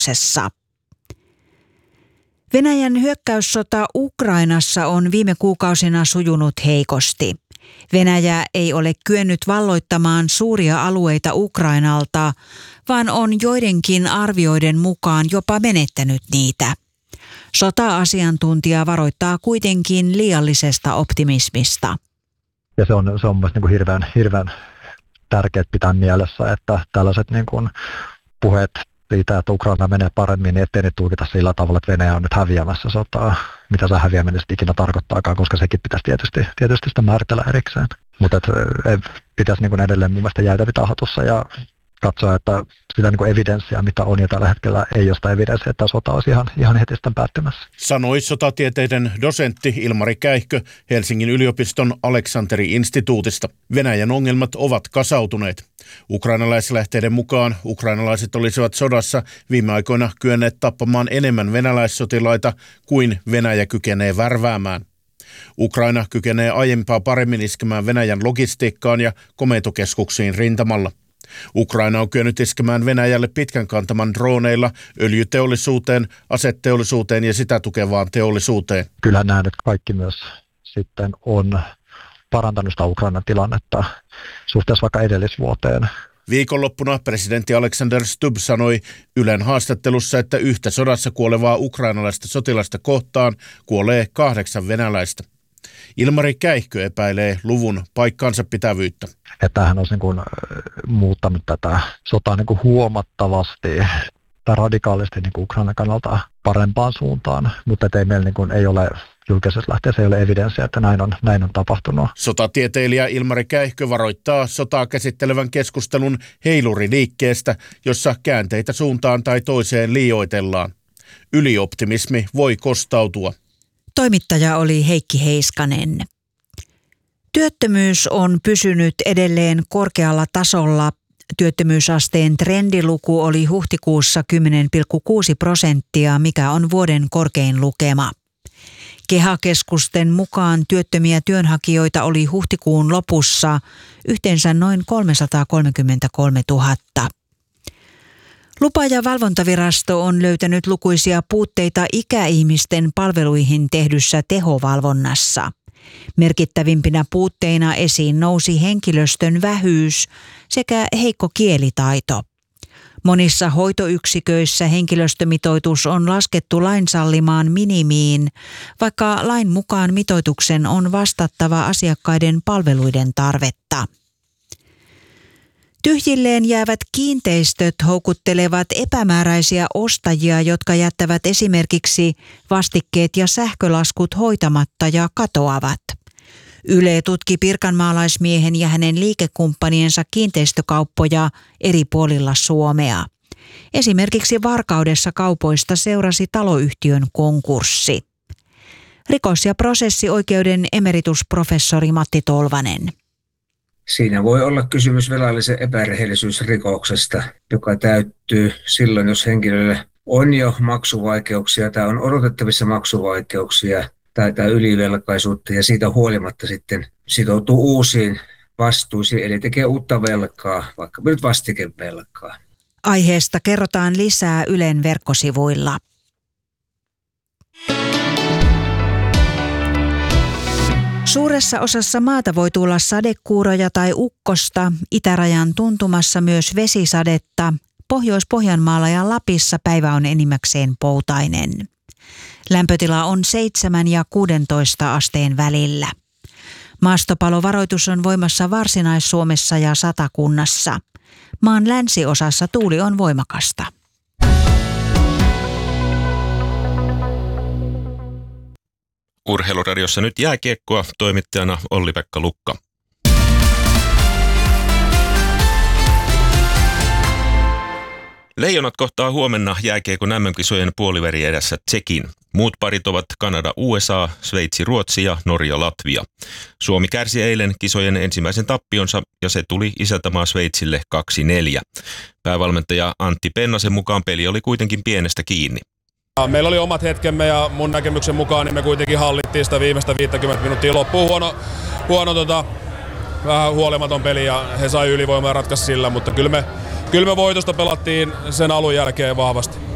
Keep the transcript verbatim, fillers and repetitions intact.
sopimuksessa. Venäjän hyökkäyssota Ukrainassa on viime kuukausina sujunut heikosti. Venäjä ei ole kyennyt valloittamaan suuria alueita Ukrainalta, vaan on joidenkin arvioiden mukaan jopa menettänyt niitä. Sota-asiantuntija varoittaa kuitenkin liiallisesta optimismista. Ja se on, se on myös niin kuin hirveän, hirveän tärkeää pitää mielessä, että tällaiset niin kuin puheet siitä, että Ukraina menee paremmin, niin ettei ne tulkita sillä tavalla, että Venäjä on nyt häviämässä sotaa. Mitä se häviäminen ikinä tarkoittaakaan, koska sekin pitäisi tietysti, tietysti sitä määritellä erikseen. Mutta pitäisi niin kuin edelleen mun mielestä jäätä pitää hatussa ja katsoa, että sitä niin kuin evidenssiä, mitä on ja tällä hetkellä ei ole sitä evidenssiä, että sota olisi ihan, ihan heti sitten päättymässä. Sanoi sotatieteiden dosentti Ilmari Käihkö Helsingin yliopiston Aleksanteri-instituutista. Venäjän ongelmat ovat kasautuneet. Ukrainalaislähteiden mukaan ukrainalaiset olisivat sodassa viime aikoina kyenneet tappamaan enemmän venäläissotilaita kuin Venäjä kykenee värväämään. Ukraina kykenee aiempaa paremmin iskemään Venäjän logistiikkaan ja komentokeskuksiin rintamalla. Ukraina on kyennyt iskemään Venäjälle pitkän kantaman droneilla öljyteollisuuteen, aseteollisuuteen ja sitä tukevaan teollisuuteen. Kyllähän nämä nyt kaikki myös sitten on parantanut sitä Ukrainan tilannetta suhteessa vaikka edellisvuoteen. Viikonloppuna presidentti Alexander Stubb sanoi Ylen haastattelussa, että yhtä sodassa kuolevaa ukrainalaista sotilasta kohtaan kuolee kahdeksan venäläistä. Ilmari Käihkö epäilee luvun paikkansa pitävyyttä. Että hän olisi niin kuin muuttanut tätä sotaa niin kuin huomattavasti tai radikaalisti niin kuin Ukrainan kannalta parempaan suuntaan, mutta ei meillä niin kuin ei ole julkisessa lähteessä ei ole evidenssiä, että näin on, näin on tapahtunut. Sotatieteilijä Ilmari Käihkö varoittaa sotaa käsittelevän keskustelun heiluriliikkeestä, jossa käänteitä suuntaan tai toiseen liioitellaan. Ylioptimismi voi kostautua. Toimittaja oli Heikki Heiskanen. Työttömyys on pysynyt edelleen korkealla tasolla. Työttömyysasteen trendiluku oli huhtikuussa kymmenen pilkku kuusi prosenttia, mikä on vuoden korkein lukema. KEHA-keskusten mukaan työttömiä työnhakijoita oli huhtikuun lopussa yhteensä noin kolmesataakolmekymmentäkolmetuhatta. Lupa- ja valvontavirasto on löytänyt lukuisia puutteita ikäihmisten palveluihin tehdyssä tehovalvonnassa. Merkittävimpinä puutteina esiin nousi henkilöstön vähyys sekä heikko kielitaito. Monissa hoitoyksiköissä henkilöstömitoitus on laskettu lain sallimaan minimiin, vaikka lain mukaan mitoituksen on vastattava asiakkaiden palveluiden tarvetta. Tyhjilleen jäävät kiinteistöt houkuttelevat epämääräisiä ostajia, jotka jättävät esimerkiksi vastikkeet ja sähkölaskut hoitamatta ja katoavat. Yle tutki pirkanmaalaismiehen ja hänen liikekumppaniensa kiinteistökauppoja eri puolilla Suomea. Esimerkiksi Varkaudessa kaupoista seurasi taloyhtiön konkurssi. Rikos- ja prosessioikeuden emeritusprofessori Matti Tolvanen. Siinä voi olla kysymys velallisen epärehellisyysrikoksesta, joka täyttyy silloin, jos henkilölle on jo maksuvaikeuksia tai on odotettavissa maksuvaikeuksia tai, tai ylivelkaisuutta ja siitä huolimatta sitten sitoutuu uusiin vastuisiin, eli tekee uutta velkaa, vaikka nyt vastikevelkaa. Aiheesta kerrotaan lisää Ylen verkkosivuilla. Suuressa osassa maata voi tulla sadekuuroja tai ukkosta, itärajan tuntumassa myös vesisadetta. Pohjois-Pohjanmaalla ja Lapissa päivä on enimmäkseen poutainen. Lämpötila on seitsemän ja kuusitoista asteen välillä. Maastopalovaroitus on voimassa Varsinais-Suomessa ja Satakunnassa. Maan länsiosassa tuuli on voimakasta. Urheiluradiossa nyt jääkiekkoa, toimittajana Olli-Pekka Lukka. Leijonat kohtaa huomenna jääkiekon M M-kisojen puoliväri edessä Tsekin. Muut parit ovat Kanada U S A, Sveitsi Ruotsi ja Norja Latvia. Suomi kärsi eilen kisojen ensimmäisen tappionsa ja se tuli isäntämaa Sveitsille kaksi neljä. Päävalmentaja Antti Pennasen mukaan peli oli kuitenkin pienestä kiinni. Meillä oli omat hetkemme ja mun näkemyksen mukaan niin me kuitenkin hallittiin sitä viimeistä viisikymmentä minuuttia loppuun. Huono, huono tota, vähän huolimaton peli ja he sai ylivoimaa ja ratkaisi sillä, mutta kyllä me, kyllä me voitosta pelattiin sen alun jälkeen vahvasti.